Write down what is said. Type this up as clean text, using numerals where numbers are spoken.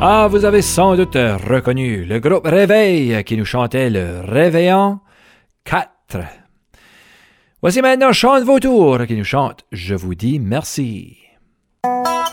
Ah, vous avez sans doute reconnu le groupe Réveil qui nous chantait le Réveillon 4. Voici maintenant Chante Vautour qui nous chante Je vous dis merci.